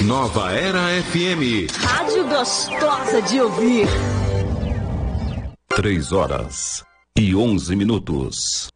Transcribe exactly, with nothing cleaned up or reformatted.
Nova Era F M. Rádio gostosa de ouvir. Três horas e onze minutos.